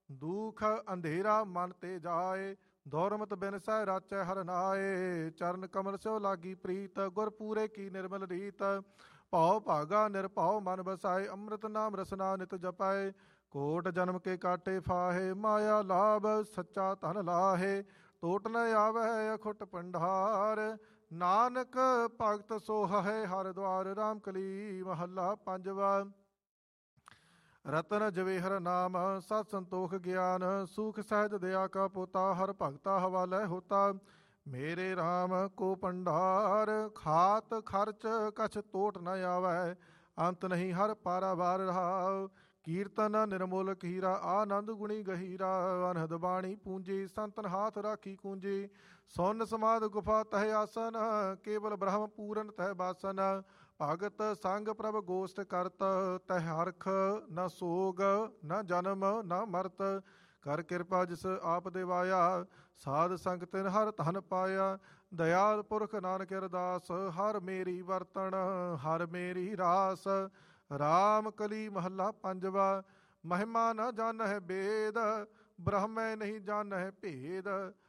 ਦੁਖ ਅੰਧੇਰਾ ਮਨ ਤੇ ਜਾਏ, ਦੌਰਮਤ ਬਿਨ ਸਹਿ ਰਾਚੈ ਹਰਿ ਨਾਏ। ਚਰਨ ਕਮਲ ਸਿਓ ਲਾਗੀ ਪ੍ਰੀਤ, ਗੁਰ ਪੂਰੇ ਕੀ ਨਿਰਮਲ ਰੀਤ। ਭਾਉ ਭਾਗਾ ਨਿਰਭਉ ਮਨ ਬਸਾਏ, ਅੰਮ੍ਰਿਤ ਨਾਮ ਰਸਨਾ ਨਿਤ ਜਪਾਏ। ਕੋਟ ਜਨਮ ਕੇ ਕਾਟੇ ਫਾਹੇ, ਮਾਇਆ ਲਾਭ ਸੱਚਾ ਧਨ ਲਾਹੇ। ਟੋਟ ਨ ਆਵੈ ਅਖੁੱਟ ਭੰਡਾਰ, ਨਾਨਕ ਭਗਤ ਸੋ ਹੈ ਹਰਿ ਦੁਆਰ। ਰਾਮ ਕਲੀ ਮਹੱਲਾ ਪੰਜਵਾ। ਰਤਨ ਜਵੇਹਰ ਨਾਮ ਸਤ ਸੰਤੋਖ ਗਿਆਨ, ਸੁਖ ਸਹਿਜ ਦਇਆ ਕਾ ਪੋਤਾ। ਹਰ ਭਗਤਾ ਹਵਾਲੈ ਹੋਤਾ, ਮੇਰੇ ਰਾਮ ਕੋ ਭੰਡਾਰ। ਖਾਤ ਖਰਚ ਕਛ ਟੋਟ ਨ ਆਵੈ, ਅੰਤ ਨਹੀਂ ਹਰ ਪਾਰਾਵਾਰ ਰਹਾਉ। ਕੀਰਤਨ ਨਿਰਮੋਲਕ ਹੀਰਾ, ਆਨੰਦ ਗੁਣੀ ਗਹੀਰਾ। ਅਨਹਦ ਬਾਣੀ ਪੂੰਜੀ, ਸੰਤਨ ਹਾਥ ਰਾਖੀ ਕੂੰਜੀ। ਸੁਨ ਸਮਾਧ ਗੁਫਾ ਤਹਿ ਆਸਨ, ਕੇਵਲ ਬ੍ਰਹਮ ਪੂਰਨ ਤਹਿ ਬਾਸਨ। ਭਗਤ ਸੰਗ ਪ੍ਰਭ ਗੋਸ਼ਟ ਕਰਤ, ਤਹਿ ਹਰਖ ਨ ਸੋਗ ਨ ਜਨਮ ਨ ਮਰਤ। ਕਰ ਕਿਰਪਾ ਜਿਸ ਆਪ ਦਿਵਾਇਆ, ਸਾਧ ਸੰਗ ਤਿਨ ਹਰ ਧਨ ਪਾਇਆ। ਦਇਆਲ ਪੁਰਖ ਨਾਨਕ ਅਰਦਾਸ, ਹਰ ਮੇਰੀ ਵਰਤਣ ਹਰ ਮੇਰੀ ਰਾਸ। ਰਾਮ ਕਲੀ ਮਹੱਲਾ ਪੰਜਵਾ। ਮਹਿਮਾ ਨ ਜਾਣਹਿ ਬੇਦ, ਬ੍ਰਹਮੈ ਨਹੀਂ ਜਾਣਹਿ ਭੇਦ।